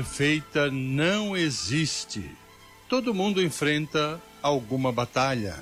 Perfeita não existe. Todo mundo enfrenta alguma batalha.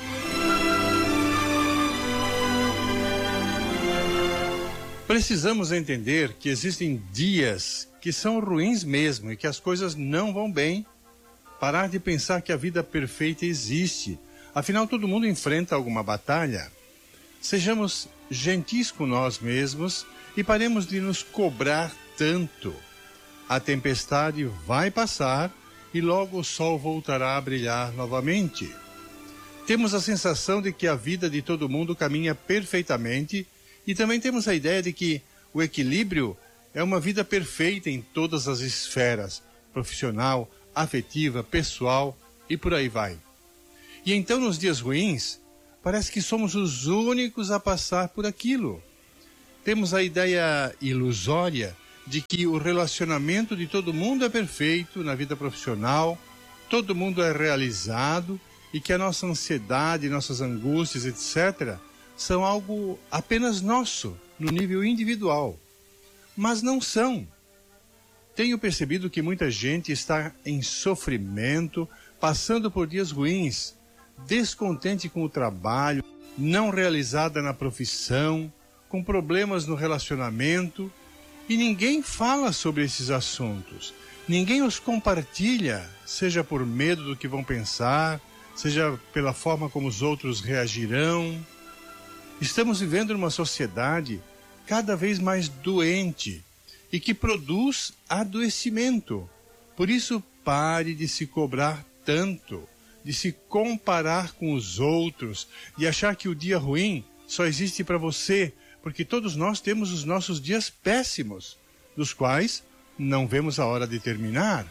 Precisamos entender que existem dias que são ruins mesmo e que as coisas não vão bem. Parar de pensar que a vida perfeita existe. Afinal, todo mundo enfrenta alguma batalha. Sejamos gentis com nós mesmos e paremos de nos cobrar tanto. A tempestade vai passar e logo o sol voltará a brilhar novamente. Temos a sensação de que a vida de todo mundo caminha perfeitamente e também temos a ideia de que o equilíbrio é uma vida perfeita em todas as esferas, profissional, afetiva, pessoal e por aí vai. E então nos dias ruins, parece que somos os únicos a passar por aquilo. Temos a ideia ilusória de que o relacionamento de todo mundo é perfeito na vida profissional, todo mundo é realizado e que a nossa ansiedade, nossas angústias, etc., são algo apenas nosso, no nível individual. Mas não são. Tenho percebido que muita gente está em sofrimento, passando por dias ruins, descontente com o trabalho, não realizada na profissão, com problemas no relacionamento, e ninguém fala sobre esses assuntos. Ninguém os compartilha, seja por medo do que vão pensar, seja pela forma como os outros reagirão. Estamos vivendo numa sociedade cada vez mais doente e que produz adoecimento. Por isso, pare de se cobrar tanto, de se comparar com os outros, de achar que o dia ruim só existe para você, porque todos nós temos os nossos dias péssimos, dos quais não vemos a hora de terminar.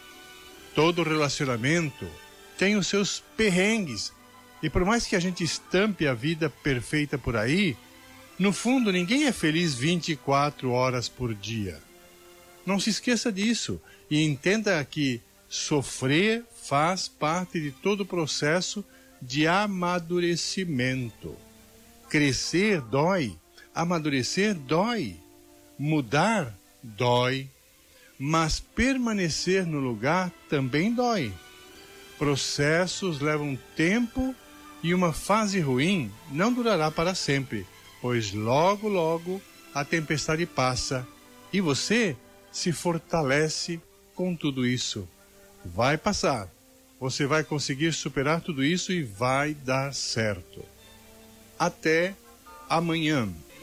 Todo relacionamento tem os seus perrengues, e por mais que a gente estampe a vida perfeita por aí, no fundo ninguém é feliz 24 horas por dia. Não se esqueça disso e entenda que sofrer faz parte de todo o processo de amadurecimento. Crescer dói, amadurecer dói, mudar dói, mas permanecer no lugar também dói. Processos levam tempo e uma fase ruim não durará para sempre, pois logo, logo a tempestade passa e você se fortalece com tudo isso. Vai passar, você vai conseguir superar tudo isso e vai dar certo. Até amanhã.